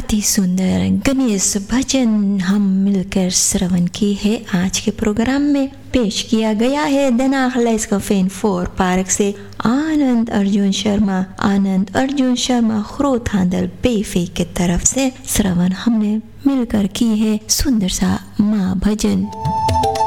अति सुंदर गणेश भजन हम मिलकर श्रवण की है आज के प्रोग्राम में। पेश किया गया है दनाखलेस का फैन 4 पार्क से आनंद अर्जुन शर्मा खरोथांदल बेफे के तरफ से श्रवण हमने मिलकर की है सुंदर सा माँ भजन।